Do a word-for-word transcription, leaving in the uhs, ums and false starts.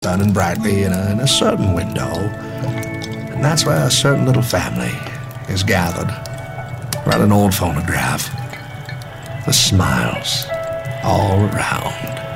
shining brightly in a, in a certain window, and that's where a certain little family is gathered around an old phonograph. The smiles all around.